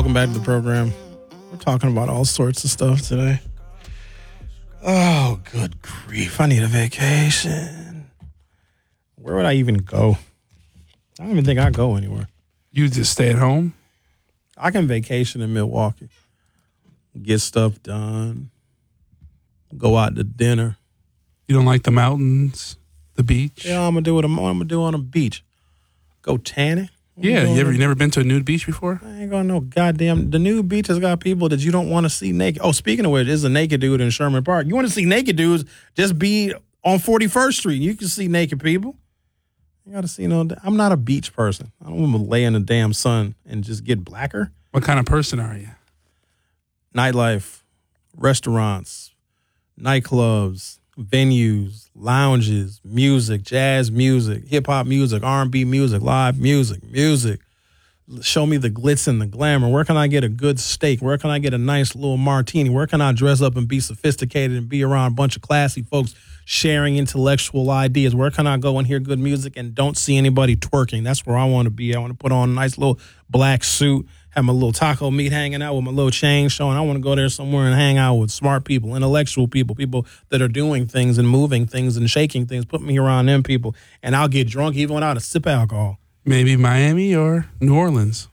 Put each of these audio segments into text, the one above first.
Welcome back to the program. We're talking about all sorts of stuff today. Oh, good grief. I need a vacation. Where would I even go? I don't even think I'd go anywhere. You just stay at home? I can vacation in Milwaukee. Get stuff done. Go out to dinner. You don't like the mountains, the beach? Yeah, I'm going to do what I'm going to do on a beach. Go tanning. Yeah, you never been to a nude beach before? I ain't going to no goddamn. The nude beach has got people that you don't want to see naked. Oh, speaking of which, there's a naked dude in Sherman Park. You want to see naked dudes, just be on 41st Street. You can see naked people. You got to see I'm not a beach person. I don't want to lay in the damn sun and just get blacker. What kind of person are you? Nightlife, restaurants, nightclubs, venues, lounges, music, jazz music, hip-hop music, R&B music, live music. Show me the glitz and the glamour. Where can I get a good steak? Where can I get a nice little martini? Where can I dress up and be sophisticated and be around a bunch of classy folks sharing intellectual ideas? Where can I go and hear good music and don't see anybody twerking? That's where I want to be. I want to put on a nice little black suit, have my little taco meat hanging out with my little chain showing. I want to go there somewhere and hang out with smart people, intellectual people, people that are doing things and moving things and shaking things. Put me around them people, and I'll get drunk even without a sip of alcohol. Maybe Miami or New Orleans.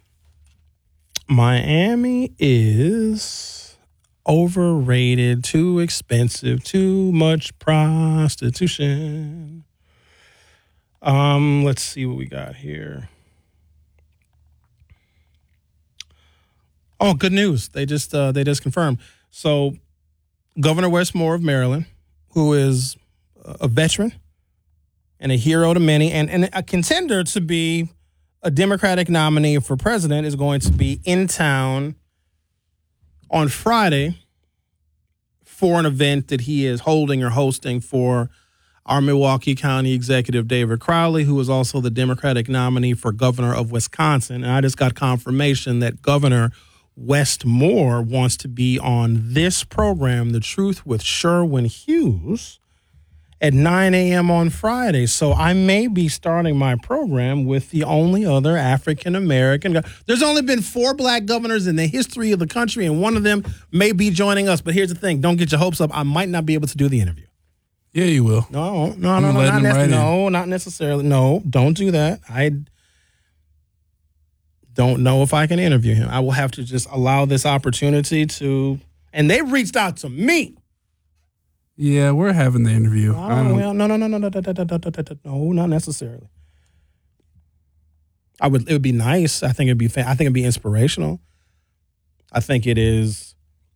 Miami is overrated, too expensive, too much prostitution. Let's see what we got here. Oh, good news. They just confirmed. So Governor Wes Moore of Maryland, who is a veteran and a hero to many and a contender to be a Democratic nominee for president, is going to be in town on Friday for an event that he is holding or hosting for our Milwaukee County Executive David Crowley, who is also the Democratic nominee for governor of Wisconsin. And I just got confirmation that Governor Wes Moore wants to be on this program, The Truth with Sherwin Hughes, at 9 a.m. on Friday. So I may be starting my program with the only other African-American. There's only been 4 black governors in the history of the country, and one of them may be joining us. But here's the thing. Don't get your hopes up. I might not be able to do the interview. Yeah, you will. No, not necessarily. No, don't do that. I don't know if I can interview him. I will have to just allow this opportunity to, and they've reached out to me. Yeah, we're having the interview. No, not necessarily. It would be nice. I think it'd be inspirational. I think it is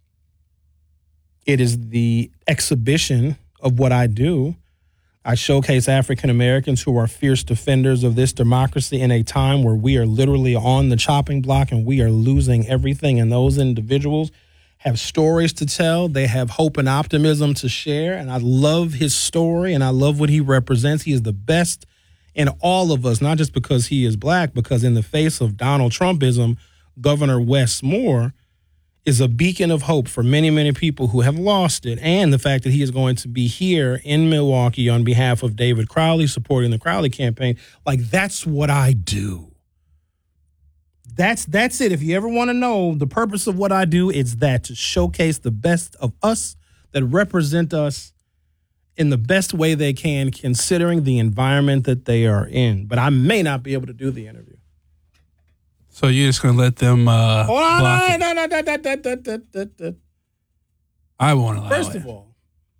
the exhibition of what I do. I showcase African Americans who are fierce defenders of this democracy in a time where we are literally on the chopping block and we are losing everything. And those individuals have stories to tell. They have hope and optimism to share. And I love his story and I love what he represents. He is the best in all of us, not just because he is black, because in the face of Donald Trumpism, Governor Wes Moore is a beacon of hope for many, many people who have lost it. And the fact that he is going to be here in Milwaukee on behalf of David Crowley, supporting the Crowley campaign, that's what I do. That's it. If you ever want to know the purpose of what I do, it's that, to showcase the best of us that represent us in the best way they can, considering the environment that they are in. But I may not be able to do the interview. So you're just going to let them block it? No. I won't allow it. First of all,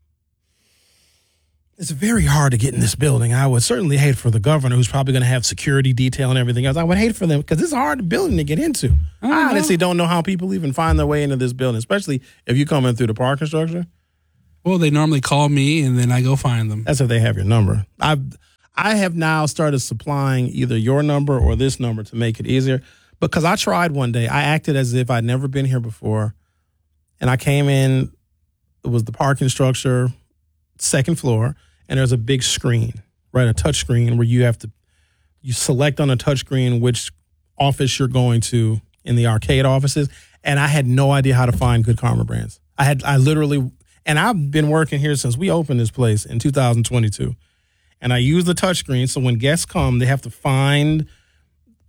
it's very hard to get in this building. I would certainly hate for the governor, who's probably going to have security detail and everything else. I would hate for them because it's a hard building to get into. I honestly don't know how people even find their way into this building, especially if you come in through the parking structure. Well, they normally call me and then I go find them. That's if they have your number. I have now started supplying either your number or this number to make it easier. Because I tried one day. I acted as if I'd never been here before. And I came in, it was the parking structure, second floor, and there's a big screen, right? A touch screen where you select on a touch screen which office you're going to in the arcade offices. And I had no idea how to find Good Karma brands. I literally, and I've been working here since we opened this place in 2022. And I use the touch screen. So when guests come, they have to find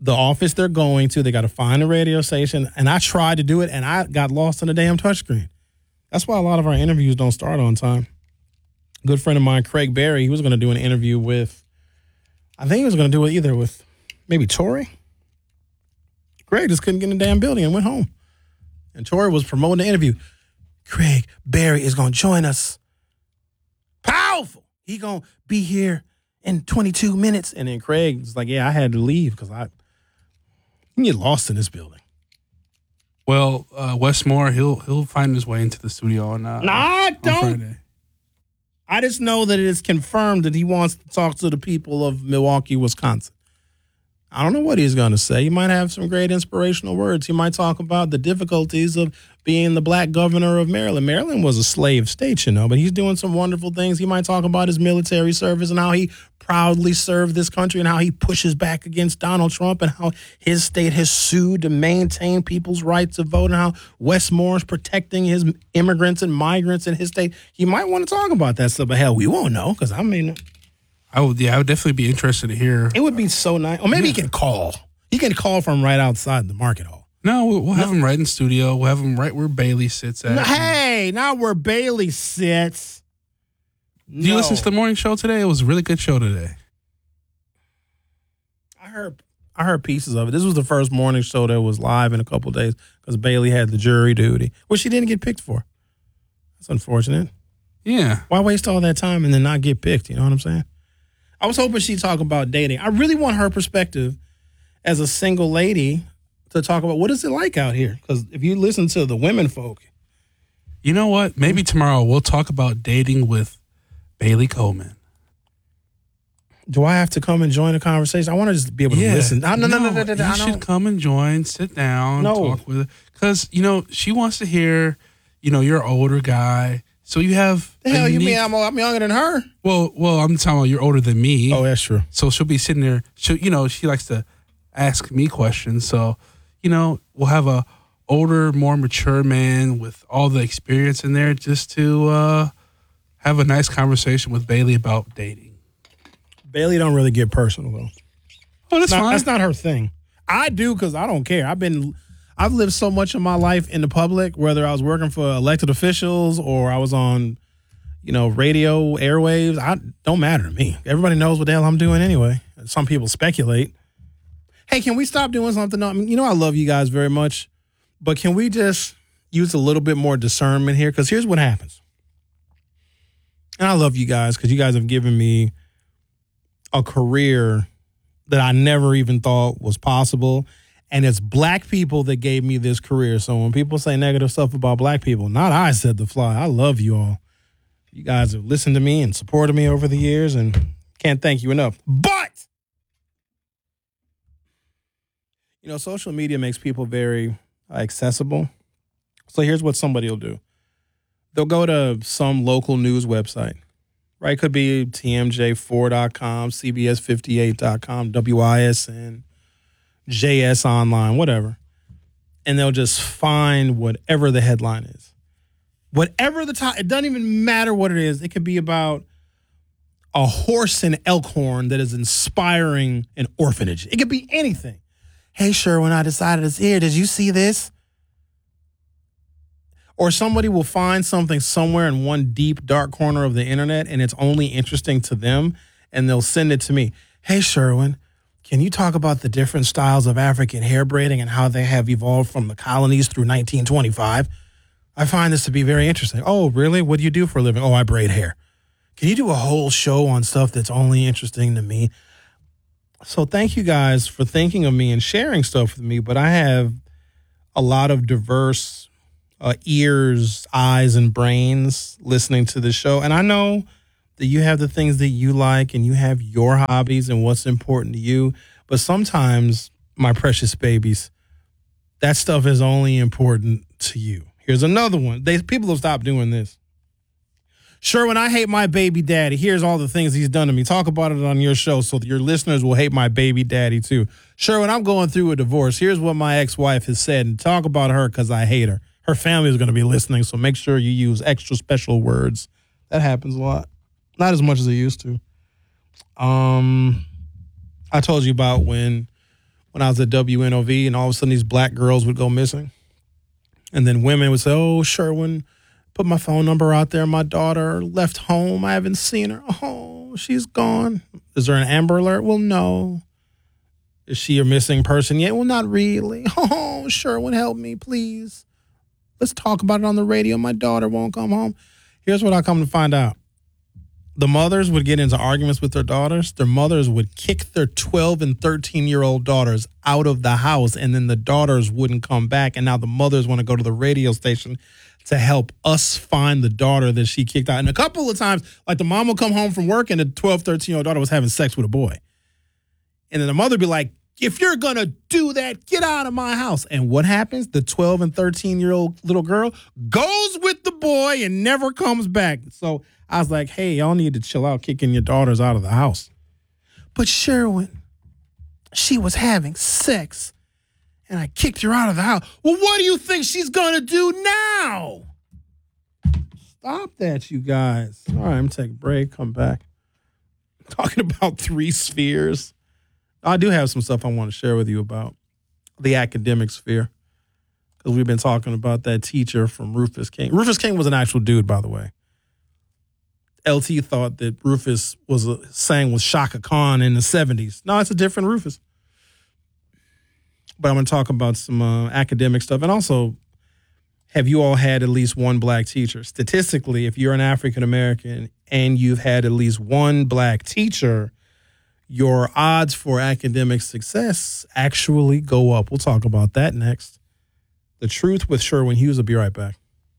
the office they're going to. They got to find a radio station. And I tried to do it, and I got lost in the damn touchscreen. That's why a lot of our interviews don't start on time. A good friend of mine, Craig Berry, he was going to do an interview with, I think he was going to do it either with maybe Tori. Craig just couldn't get in the damn building and went home. And Tori was promoting the interview. Craig Berry is going to join us. Powerful. He going to be here in 22 minutes. And then Craig's like, yeah, I had to leave because I get lost in this building. Well, Wes Moore, he'll find his way into the studio on don't. Friday. I just know that it is confirmed that he wants to talk to the people of Milwaukee, Wisconsin. I don't know what he's going to say. He might have some great inspirational words. He might talk about the difficulties of being the black governor of Maryland. Maryland was a slave state, but he's doing some wonderful things. He might talk about his military service and how he proudly served this country and how he pushes back against Donald Trump and how his state has sued to maintain people's right to vote and how Wes Moore is protecting his immigrants and migrants in his state. He might want to talk about that stuff, but hell, we won't know because I would definitely be interested to hear. It would be so nice. Or maybe he can call. He can call from right outside the market hall. No, we'll have him right in studio. We'll have him right where Bailey sits at. Hey, not where Bailey sits. Did you listen to the morning show today? It was a really good show today. I heard pieces of it. This was the first morning show that was live in a couple of days because Bailey had the jury duty, which she didn't get picked for. That's unfortunate. Yeah. Why waste all that time and then not get picked? You know what I'm saying? I was hoping she'd talk about dating. I really want her perspective as a single lady to talk about what is it like out here. Because if you listen to the women folk. You know what? Maybe tomorrow we'll talk about dating with Bailey Coleman. Do I have to come and join the conversation? I want to just be able to listen. No. You should come and join, sit down, talk with her. Because, she wants to hear, you're an older guy. So you have... The hell you mean I'm younger than her? Well, I'm talking about you're older than me. Oh, that's true. So she'll be sitting there. She likes to ask me questions. So, we'll have a older, more mature man with all the experience in there just to have a nice conversation with Bailey about dating. Bailey don't really get personal, though. Oh, that's fine. That's not her thing. I do because I don't care. I've lived so much of my life in the public, whether I was working for elected officials or I was on, radio airwaves. Don't matter to me. Everybody knows what the hell I'm doing anyway. Some people speculate. Hey, can we stop doing something? I mean, I love you guys very much, but can we just use a little bit more discernment here? Because here's what happens. And I love you guys because you guys have given me a career that I never even thought was possible. And it's black people that gave me this career. So when people say negative stuff about black people, not I said the fly. I love you all. You guys have listened to me and supported me over the years and can't thank you enough. But, social media makes people very accessible. So here's what somebody will do. They'll go to some local news website, right? Could be TMJ4.com, CBS58.com, WISN. JS Online, whatever. And they'll just find whatever the headline is. Whatever the top, it doesn't even matter what it is. It could be about a horse in Elkhorn that is inspiring an orphanage. It could be anything. Hey, Sherwin, I decided it's here. Did you see this? Or somebody will find something somewhere in one deep, dark corner of the internet and it's only interesting to them and they'll send it to me. Hey, Sherwin, can you talk about the different styles of African hair braiding and how they have evolved from the colonies through 1925? I find this to be very interesting. Oh, really? What do you do for a living? Oh, I braid hair. Can you do a whole show on stuff that's only interesting to me? So thank you guys for thinking of me and sharing stuff with me, but I have a lot of diverse ears, eyes, and brains listening to the show. And I know that you have the things that you like and you have your hobbies and what's important to you. But sometimes, my precious babies, that stuff is only important to you. Here's another one. People have stopped doing this. Sherwin, I hate my baby daddy. Here's all the things he's done to me. Talk about it on your show so that your listeners will hate my baby daddy too. Sherwin, I'm going through a divorce. Here's what my ex-wife has said. And talk about her because I hate her. Her family is going to be listening, so make sure you use extra special words. That happens a lot. Not as much as it used to. I told you about when when I was at WNOV, and all of a sudden these black girls would go missing. And then women would say, oh, Sherwin, put my phone number out there. My daughter left home. I haven't seen her. Oh, she's gone. Is there an Amber Alert? Well, no. Is she a missing person yet? Well, not really. Oh, Sherwin, help me, please. Let's talk about it on the radio. My daughter won't come home. Here's what I come to find out. The mothers would get into arguments with their daughters. Their mothers would kick their 12 and 13-year-old daughters out of the house, and then the daughters wouldn't come back. And now the mothers want to go to the radio station to help us find the daughter that she kicked out. And a couple of times, like the mom will come home from work and the 12, 13-year-old daughter was having sex with a boy. And then the mother would be like, if you're going to do that, get out of my house. And what happens? The 12 and 13-year-old little girl goes with the boy and never comes back. So I was like, hey, y'all need to chill out kicking your daughters out of the house. But Sherwin, she was having sex and I kicked her out of the house. Well, what do you think she's going to do now? Stop that, you guys. All right, I'm going to take a break, come back. Talking about 3 spheres. I do have some stuff I want to share with you about the academic sphere, because we've been talking about that teacher from Rufus King. Rufus King was an actual dude, by the way. LT thought that Rufus sang with Shaka Khan in the 70s. No, it's a different Rufus. But I'm going to talk about some academic stuff. And also, have you all had at least one black teacher? Statistically, if you're an African-American and you've had at least one black teacher, your odds for academic success actually go up. We'll talk about that next. The Truth with Sherwin Hughes. I'll be right back.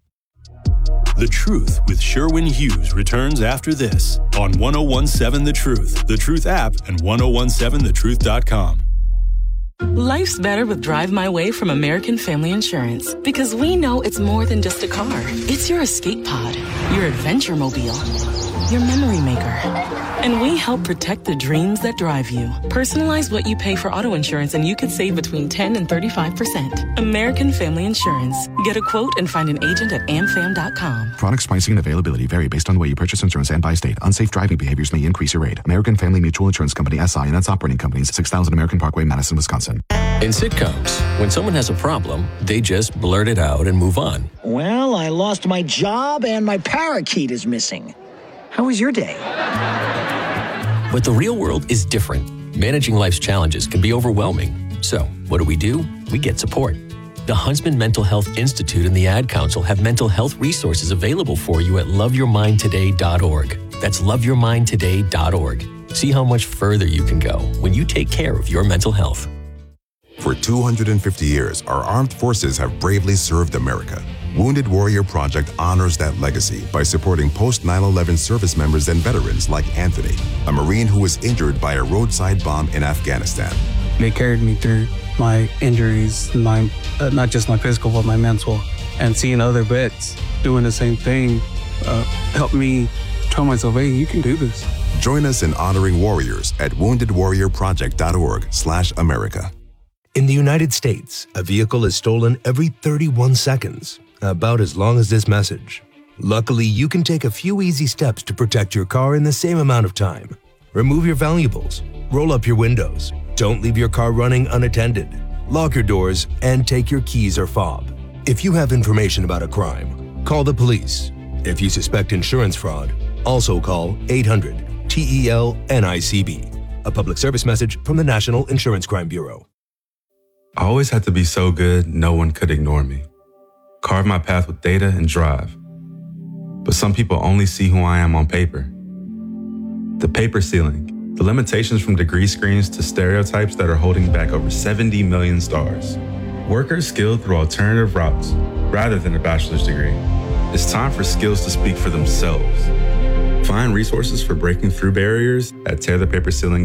The Truth with Sherwin Hughes returns after this on 1017 The Truth, The Truth app, and 1017thetruth.com. Life's better with Drive My Way from American Family Insurance, because we know it's more than just a car. It's your escape pod, your adventure mobile, your memory maker. And we help protect the dreams that drive you. Personalize what you pay for auto insurance and you could save between 10 and 35%. American Family Insurance. Get a quote and find an agent at amfam.com. Products, pricing, and availability vary based on the way you purchase insurance and by state. Unsafe driving behaviors may increase your rate. American Family Mutual Insurance Company, SI, and its operating companies, 6000 American Parkway, Madison, Wisconsin. In sitcoms, when someone has a problem, they just blurt it out and move on. Well, I lost my job and my parakeet is missing. How was your day? But the real world is different. Managing life's challenges can be overwhelming. So, what do? We get support. The Huntsman Mental Health Institute and the Ad Council have mental health resources available for you at loveyourmindtoday.org. That's loveyourmindtoday.org. See how much further you can go when you take care of your mental health. For 250 years, our armed forces have bravely served America. Wounded Warrior Project honors that legacy by supporting post-9/11 service members and veterans like Anthony, a Marine who was injured by a roadside bomb in Afghanistan. They carried me through my injuries, not just my physical, but my mental. And seeing other vets doing the same thing helped me tell myself, hey, you can do this. Join us in honoring warriors at woundedwarriorproject.org/America. In the United States, a vehicle is stolen every 31 seconds, about as long as this message. Luckily, you can take a few easy steps to protect your car in the same amount of time. Remove your valuables, roll up your windows, don't leave your car running unattended, lock your doors, and take your keys or fob. If you have information about a crime, call the police. If you suspect insurance fraud, also call 800-TEL-NICB. A public service message from the National Insurance Crime Bureau. I always had to be so good, no one could ignore me. Carve my path with data and drive. But some people only see who I am on paper. The paper ceiling, the limitations from degree screens to stereotypes that are holding back over 70 million stars. Workers skilled through alternative routes rather than a bachelor's degree. It's time for skills to speak for themselves. Find resources for breaking through barriers at tearthepaperceiling.com.